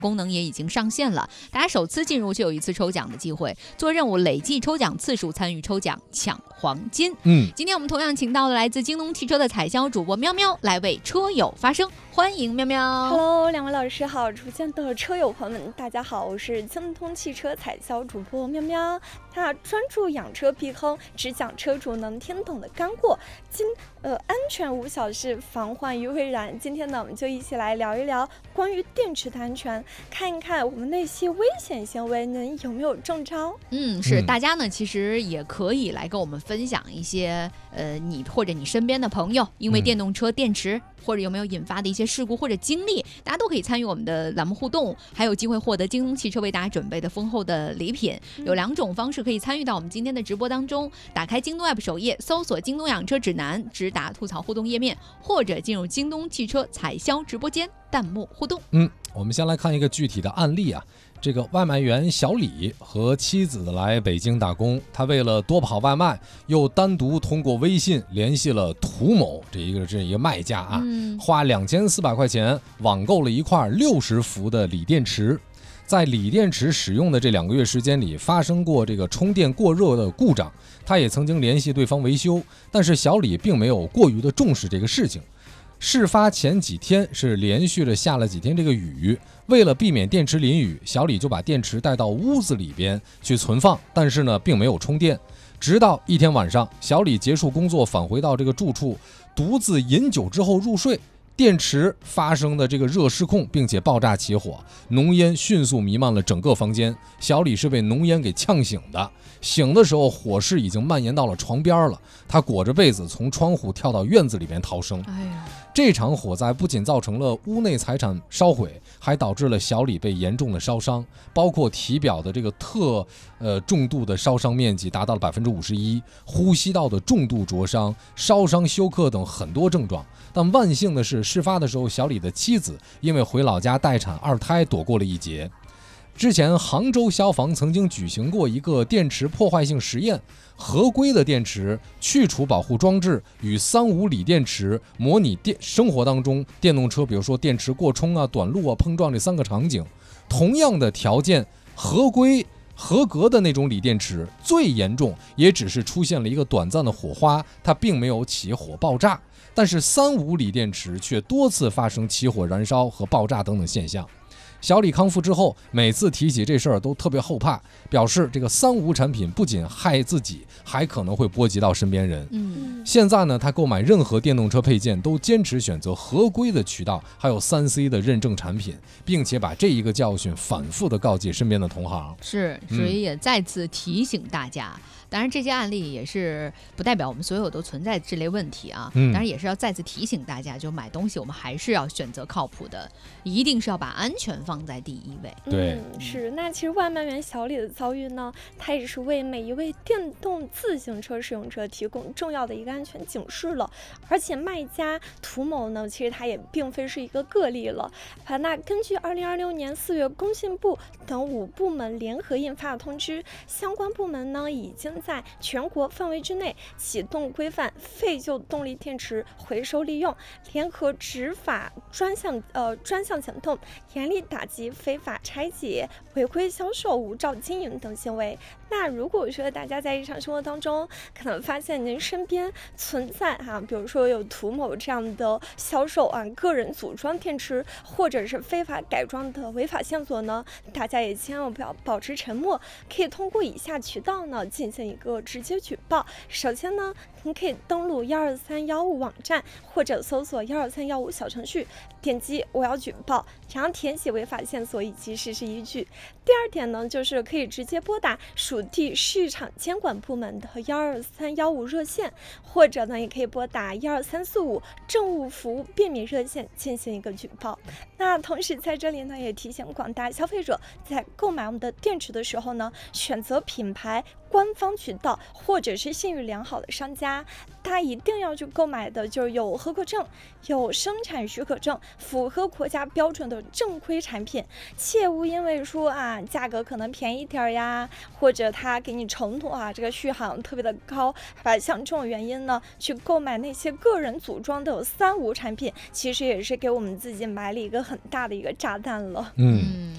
功能也已经上线了，大家首次进入就有一次抽奖的机会，做任务累计抽奖次数参与抽奖抢黄金。今天我们同样请到了来自京东汽车的采销主播喵喵来为车友发声，欢迎喵喵。 Hello， 两位老师好，直播间的车友朋友们，大家好，我是京东汽车采销主播喵喵。他专注养车避坑，只讲车主能听懂的干货，安全无小事，防患于未然。今天呢，我们就一起来聊一聊关于电池的安全，看一看我们那些危险行为能有没有中招。 是大家呢，其实也可以来跟我们分享一些你或者你身边的朋友因为电动车电池或者有没有引发的一些事故或者经历，大家都可以参与我们的栏目互动，还有机会获得京东汽车为大家准备的丰厚的礼品。有2种方式可以参与到我们今天的直播当中，打开京东 app 首页，搜索京东养车指南，直达吐槽互动页面，或者进入京东汽车采销直播间弹幕互动。 我们先来看一个具体的案例啊。这个外卖员小李和妻子来北京打工，他为了多跑外卖，又单独通过微信联系了涂某这一个卖家啊，花2400块钱网购了一块60伏的锂电池。在锂电池使用的这2个月时间里，发生过这个充电过热的故障，他也曾经联系对方维修，但是小李并没有过于的重视这个事情。事发前几天是连续的下了几天这个雨，为了避免电池淋雨，小李就把电池带到屋子里边去存放，但是呢并没有充电。直到一天晚上，小李结束工作返回到这个住处，独自饮酒之后入睡，电池发生的这个热失控，并且爆炸起火，浓烟迅速弥漫了整个房间。小李是被浓烟给呛醒的，醒的时候火势已经蔓延到了床边了，他裹着被子从窗户跳到院子里面逃生。这场火灾不仅造成了屋内财产烧毁，还导致了小李被严重的烧伤，包括体表的这个重度的烧伤面积达到了51%，呼吸道的重度灼伤、烧伤休克等很多症状。但万幸的是，事发的时候小李的妻子因为回老家待产2胎躲过了一劫。之前杭州消防曾经举行过一个电池破坏性实验，合规的电池去除保护装置与3.5锂电池模拟生活当中电动车，比如说电池过充啊、短路啊、碰撞这3个场景。同样的条件，合格的那种锂电池最严重也只是出现了一个短暂的火花，它并没有起火爆炸，但是3.5锂电池却多次发生起火燃烧和爆炸等等现象。小李康复之后，每次提起这事儿都特别后怕，表示这个3.5产品不仅害自己，还可能会波及到身边人。现在呢，他购买任何电动车配件都坚持选择合规的渠道，还有3C 的认证产品，并且把这一个教训反复的告诫身边的同行。 所以也再次提醒大家。当然这些案例也是不代表我们所有都存在这类问题啊，当然也是要再次提醒大家，就买东西我们还是要选择靠谱的，一定是要把安全放在第一位。 对， 是。那其实外卖员小李的遭遇呢，他也是为每一位电动自行车使用者提供重要的一个安全警示了。而且卖家涂某呢，其实他也并非是一个个例了。那根据2026年4月工信部等5部门联合印发的通知，相关部门呢已经在全国范围之内启动规范废旧动力电池回收利用联合执法专项行动，严厉打击非法拆解、违规销售、无照经营等行为。那如果说大家在日常生活当中可能发现您身边存在比如说有涂某这样的销售个人组装电池或者是非法改装的违法线索呢，大家也千万不要保持沉默，可以通过以下渠道呢进行一个直接举报。首先呢，您可以登录12315网站或者搜索12315小程序，点击我要举报，然后填写违法线索以及实施依据。第二点呢，就是可以直接拨打属地市场监管部门的12315热线，或者呢也可以拨打12345政务服务便民热线进行一个举报。那同时在这里呢，也提醒广大消费者，在购买我们的电池的时候呢，选择品牌官方渠道或者是信誉良好的商家，大家一定要去购买的就是有合格证、有生产许可证、符合国家标准的正规产品，切勿因为说价格可能便宜点呀，或者他给你承诺这个续航特别的高，像这种原因呢去购买那些个人组装的3无产品，其实也是给我们自己埋了一个很大的一个炸弹了。